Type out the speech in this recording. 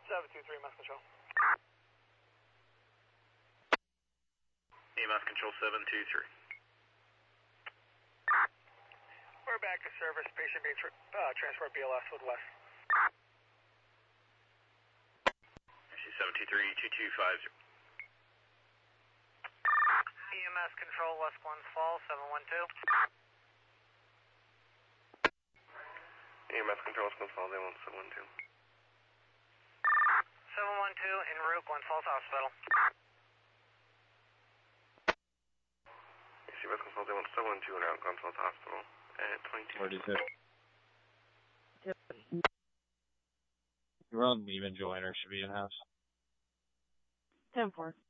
723, Mass Control. EMS Control 723. We're back to service. Patient being transport BLS with West. I see 723-2250. EMS Control West Glens Falls 712. EMS Control West Glens Falls 712. 712 en route Glens Falls Hospital. AC West Glens Falls 712 and out Glens Falls Hospital at 22. 42. You're on leave and joiner, should be in house. 10-4.